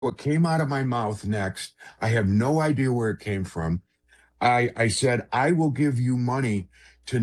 what came out of my mouth next, I have no idea where it came from. I said, I will give you money to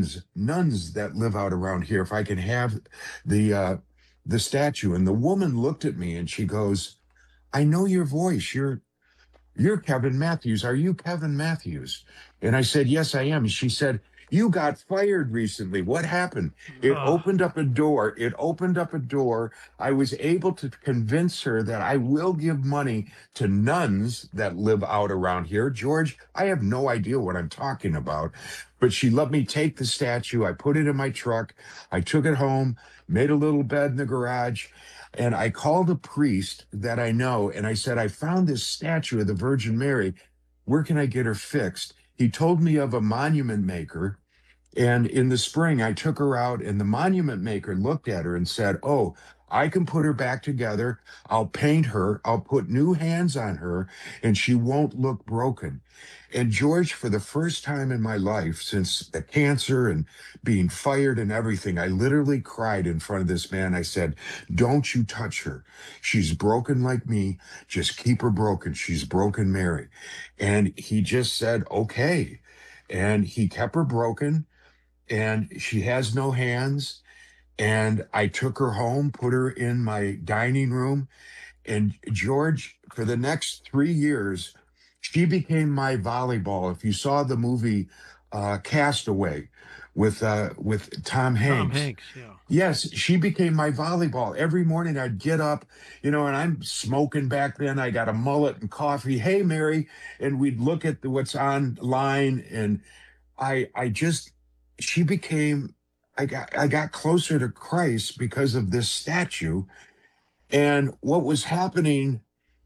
nuns that live out around here if I can have the uh the statue. And the woman looked at me and she goes, I know your voice. You're Kevin Matthews. Are you Kevin Matthews? And I said, yes, I am. She said, you got fired recently. What happened? It Oh, opened up a door. It opened up a door. I was able to convince her that I will give money to nuns that live out around here. George, I have no idea what I'm talking about, but she let me take the statue. I put it in my truck. I took it home, made a little bed in the garage, and I called a priest that I know and I said, I found this statue of the Virgin Mary. Where can I get her fixed? He told me of a monument maker. And in the spring, I took her out, and the monument maker looked at her and said, oh, I can put her back together. I'll paint her. I'll put new hands on her, and she won't look broken. And George, for the first time in my life, since the cancer and being fired and everything, I literally cried in front of this man. I said, don't you touch her. She's broken like me. Just keep her broken. She's broken, Mary. And he just said, okay. And he kept her broken, and she has no hands. And I took her home, put her in my dining room. And George, for the next 3 years, she became my volleyball. If you saw the movie Castaway with Tom Tom Hanks, Hanks, yeah. yes, she became my volleyball. Every morning I'd get up, and I'm smoking back then. I got a mullet and coffee. Hey, Mary, and we'd look at what's online, and I just she became I got closer to Christ because of this statue. And what was happening,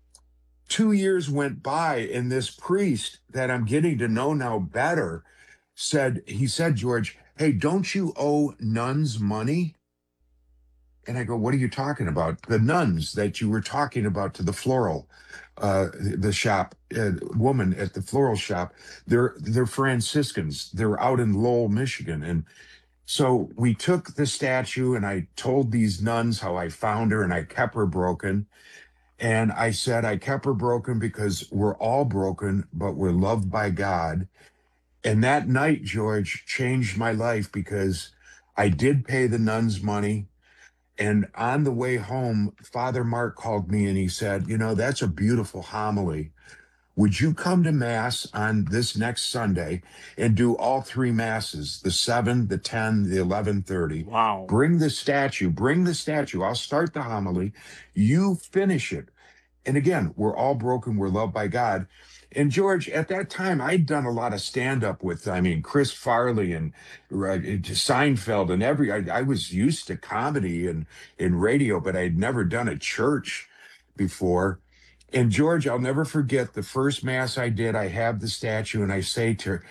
2 years went by, and this priest that I'm getting to know now better he said, George, hey, don't you owe nuns money? And I go, what are you talking about? The nuns that you were talking about to the floral, the shop, woman at the floral shop. They're Franciscans. They're out in Lowell, Michigan. And so we took the statue, and I told these nuns how I found her, and I kept her broken. And I said, I kept her broken because we're all broken, but we're loved by God. And that night, George, changed my life because I did pay the nuns money. And on the way home, Father Mark called me and he said, that's a beautiful homily. Would you come to Mass on this next Sunday and do all three Masses, the 7, the 10, the 11:30? Wow. Bring the statue. I'll start the homily. You finish it. And again, we're all broken. We're loved by God. And George, at that time, I'd done a lot of stand up with, Chris Farley and Seinfeld and I was used to comedy and in radio, but I'd never done a church before. And George, I'll never forget the first mass I did. I have the statue, and I say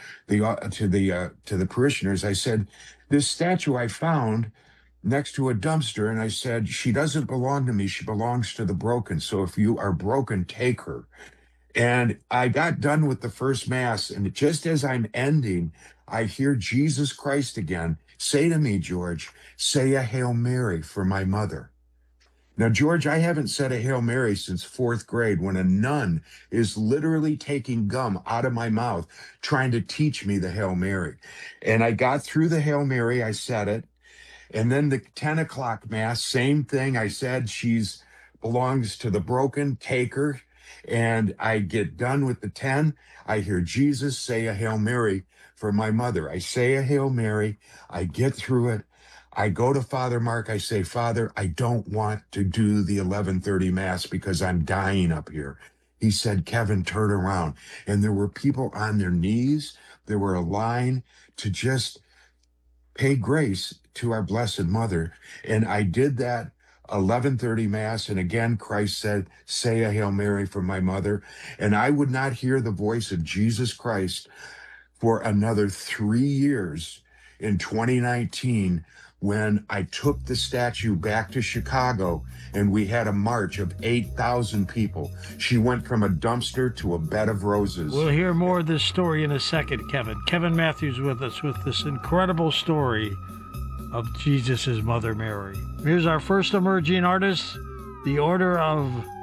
to the parishioners, I said, "This statue I found next to a dumpster," and I said, "She doesn't belong to me. She belongs to the broken. So if you are broken, take her." And I got done with the first mass, and just as I'm ending, I hear Jesus Christ again say to me, George, say a Hail Mary for my mother. Now, George, I haven't said a Hail Mary since fourth grade when a nun is literally taking gum out of my mouth, trying to teach me the Hail Mary. And I got through the Hail Mary, I said it. And then the 10 o'clock mass, same thing. I said, she's belongs to the broken, take her. And I get done with the 10. I hear Jesus say a Hail Mary for my mother. I say a Hail Mary. I get through it. I go to Father Mark. I say, Father, I don't want to do the 11:30 mass because I'm dying up here. He said, Kevin, turn around. And there were people on their knees. There were a line to just pay grace to our Blessed Mother. And I did that 11:30 mass. And again, Christ said, say a Hail Mary for my mother. And I would not hear the voice of Jesus Christ for another 3 years in 2019 when I took the statue back to Chicago and we had a march of 8,000 people. She went from a dumpster to a bed of roses. We'll hear more of this story in a second, Kevin. Kevin Matthews with us with this incredible story of Jesus' Mother Mary. Here's our first emerging artist, the Order of